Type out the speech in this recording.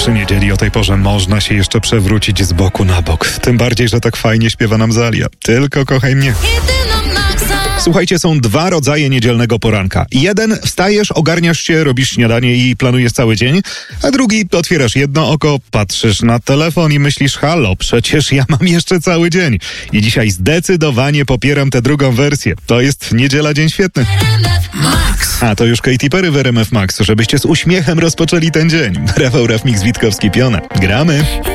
Przy niedzieli o tej porze można się jeszcze przewrócić z boku na bok. Tym bardziej, że tak fajnie śpiewa nam Zalia. Tylko kochaj mnie. Słuchajcie, są dwa rodzaje niedzielnego poranka. Jeden, wstajesz, ogarniasz się, robisz śniadanie i planujesz cały dzień, a drugi, otwierasz jedno oko, patrzysz na telefon i myślisz, halo, przecież ja mam jeszcze cały dzień. I dzisiaj zdecydowanie popieram tę drugą wersję. To jest niedziela, dzień świetny. Max. A to już Katy Perry w RMF Max, żebyście z uśmiechem rozpoczęli ten dzień. Rafał Rafmix, Witkowski, Piona. Gramy.